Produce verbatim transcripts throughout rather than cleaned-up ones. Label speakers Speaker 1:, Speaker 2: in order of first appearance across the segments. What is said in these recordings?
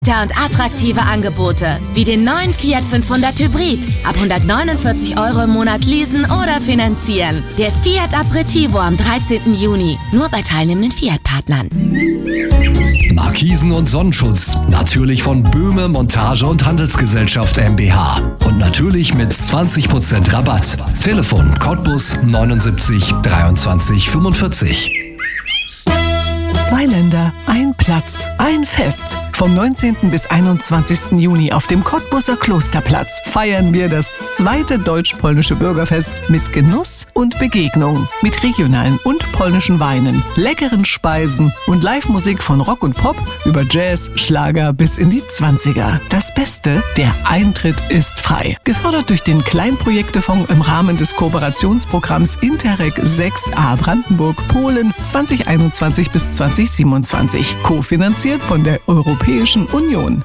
Speaker 1: Und attraktive Angebote, wie den neuen Fiat fünfhundert Hybrid. Ab hundertneunundvierzig Euro im Monat leasen oder finanzieren. Der Fiat Aperitivo am dreizehnten Juni. Nur bei teilnehmenden Fiat-Partnern.
Speaker 2: Markisen und Sonnenschutz. Natürlich von Böhme Montage und Handelsgesellschaft MbH. Und natürlich mit zwanzig Prozent Rabatt. Telefon Cottbus neunundsiebzig dreiundzwanzig fünfundvierzig.
Speaker 3: Zwei Länder, ein Platz, ein Fest. Vom neunzehnten bis einundzwanzigsten Juni auf dem Cottbuser Klosterplatz feiern wir das zweite deutsch-polnische Bürgerfest mit Genuss und Begegnung. Mit regionalen und polnischen Weinen, leckeren Speisen und Live-Musik von Rock und Pop über Jazz, Schlager bis in die zwanziger. Das Beste, der Eintritt ist frei. Gefördert durch den Kleinprojektefonds im Rahmen des Kooperationsprogramms Interreg sechs a Brandenburg, Polen zwanzig einundzwanzig bis zwanzig siebenundzwanzig. Kofinanziert von der Europäischen Union.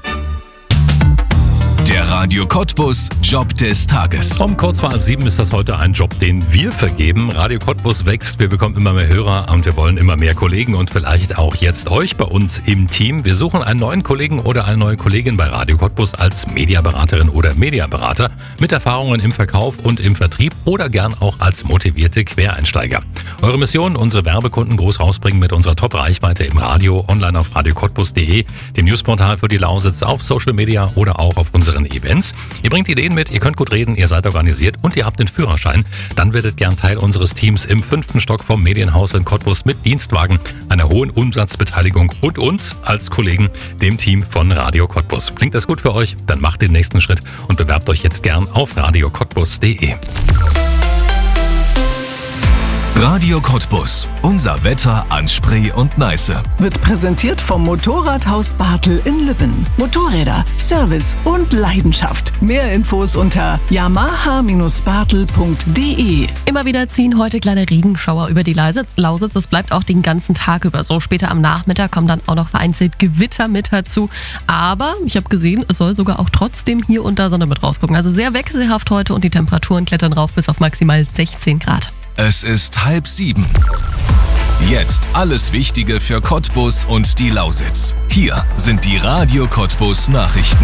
Speaker 2: Der Radio Cottbus Job des Tages.
Speaker 4: Um kurz vor halb sieben ist das heute ein Job, den wir vergeben. Radio Cottbus wächst, wir bekommen immer mehr Hörer und wir wollen immer mehr Kollegen und vielleicht auch jetzt euch bei uns im Team. Wir suchen einen neuen Kollegen oder eine neue Kollegin bei Radio Cottbus als Mediaberaterin oder Mediaberater mit Erfahrungen im Verkauf und im Vertrieb oder gern auch als motivierte Quereinsteiger. Eure Mission, unsere Werbekunden groß rausbringen mit unserer Top-Reichweite im Radio, online auf radio cottbus punkt de, dem Newsportal für die Lausitz, auf Social Media oder auch auf unseren Events. Ihr bringt Ideen mit, ihr könnt gut reden, ihr seid organisiert und ihr habt den Führerschein. Dann werdet gern Teil unseres Teams im fünften Stock vom Medienhaus in Cottbus mit Dienstwagen, einer hohen Umsatzbeteiligung und uns als Kollegen, dem Team von Radio Cottbus. Klingt das gut für euch? Dann macht den nächsten Schritt und bewerbt euch jetzt gern auf radio cottbus punkt de.
Speaker 2: Radio Cottbus. Unser Wetter an Spree und Neiße.
Speaker 3: Wird präsentiert vom Motorradhaus Bartel in Lübben. Motorräder, Service und Leidenschaft. Mehr Infos unter yamaha bartel punkt de.
Speaker 5: Immer wieder ziehen heute kleine Regenschauer über die Lausitz. Das bleibt auch den ganzen Tag über so. Später am Nachmittag kommen dann auch noch vereinzelt Gewitter mit dazu. Aber ich habe gesehen, es soll sogar auch trotzdem hier und da Sonne mit rausgucken. Also sehr wechselhaft heute und die Temperaturen klettern rauf bis auf maximal sechzehn Grad.
Speaker 2: Es ist halb sieben. Jetzt alles Wichtige für Cottbus und die Lausitz. Hier sind die Radio Cottbus Nachrichten.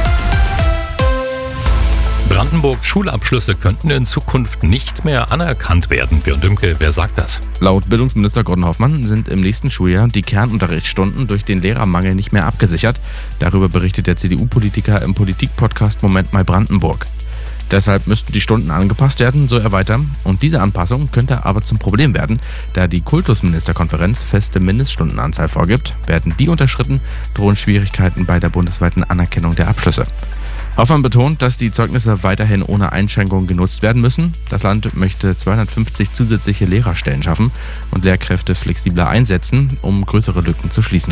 Speaker 4: Brandenburg-Schulabschlüsse könnten in Zukunft nicht mehr anerkannt werden. Björn Dümke, wer sagt das?
Speaker 6: Laut Bildungsminister Gordon Hoffmann sind im nächsten Schuljahr die Kernunterrichtsstunden durch den Lehrermangel nicht mehr abgesichert. Darüber berichtet der C D U-Politiker im Politik-Podcast Moment mal Brandenburg. Deshalb müssten die Stunden angepasst werden, so er weiter. Und diese Anpassung könnte aber zum Problem werden, da die Kultusministerkonferenz feste Mindeststundenanzahl vorgibt. Werden die unterschritten, drohen Schwierigkeiten bei der bundesweiten Anerkennung der Abschlüsse. Hoffmann betont, dass die Zeugnisse weiterhin ohne Einschränkungen genutzt werden müssen. Das Land möchte zweihundertfünfzig zusätzliche Lehrerstellen schaffen und Lehrkräfte flexibler einsetzen, um größere Lücken zu schließen.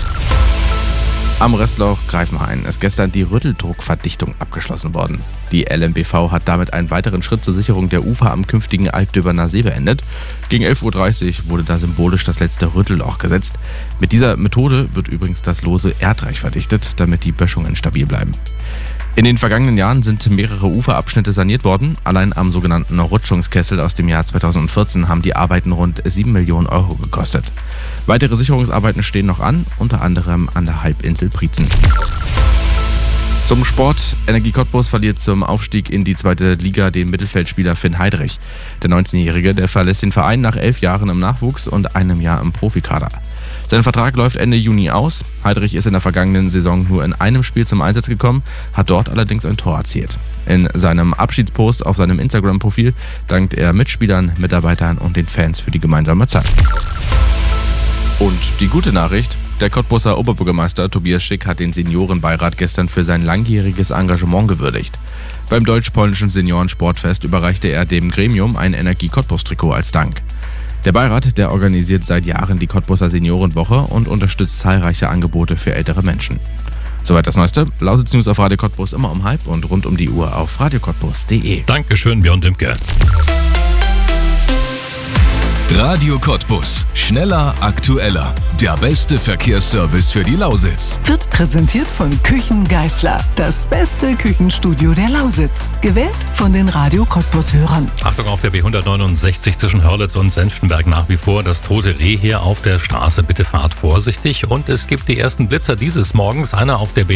Speaker 6: Am Restloch Greifenhain ist gestern die Rütteldruckverdichtung abgeschlossen worden. Die L M B V hat damit einen weiteren Schritt zur Sicherung der Ufer am künftigen Altdöberner See beendet. Gegen elf Uhr dreißig wurde da symbolisch das letzte Rüttelloch gesetzt. Mit dieser Methode wird übrigens das lose Erdreich verdichtet, damit die Böschungen stabil bleiben. In den vergangenen Jahren sind mehrere Uferabschnitte saniert worden. Allein am sogenannten Rutschungskessel aus dem Jahr zweitausendvierzehn haben die Arbeiten rund sieben Millionen Euro gekostet. Weitere Sicherungsarbeiten stehen noch an, unter anderem an der Halbinsel Prietzen. Zum Sport. Energie Cottbus verliert zum Aufstieg in die zweite Liga den Mittelfeldspieler Finn Heidrich. Der neunzehnjährige, der verlässt den Verein nach elf Jahren im Nachwuchs und einem Jahr im Profikader. Sein Vertrag läuft Ende Juni aus. Heidrich ist in der vergangenen Saison nur in einem Spiel zum Einsatz gekommen, hat dort allerdings ein Tor erzielt. In seinem Abschiedspost auf seinem Instagram-Profil dankt er Mitspielern, Mitarbeitern und den Fans für die gemeinsame Zeit. Und die gute Nachricht: Der Cottbuser Oberbürgermeister Tobias Schick hat den Seniorenbeirat gestern für sein langjähriges Engagement gewürdigt. Beim deutsch-polnischen Seniorensportfest überreichte er dem Gremium ein Energie-Cottbus-Trikot als Dank. Der Beirat, der organisiert seit Jahren die Cottbuser Seniorenwoche und unterstützt zahlreiche Angebote für ältere Menschen. Soweit das Neueste. Lausitz News auf Radio Cottbus immer um halb und rund um die Uhr auf radio cottbus punkt de.
Speaker 4: Dankeschön, Björn Dümke.
Speaker 7: Radio Cottbus. Schneller, aktueller. Der beste Verkehrsservice für die Lausitz.
Speaker 3: Wird präsentiert von Küchen Geißler. Das beste Küchenstudio der Lausitz. Gewählt von den Radio Cottbus-Hörern.
Speaker 4: Achtung, auf der B hundertneunundsechzig zwischen Hörlitz und Senftenberg nach wie vor das tote Reh hier auf der Straße. Bitte fahrt vorsichtig. Und es gibt die ersten Blitzer dieses Morgens. Einer auf der B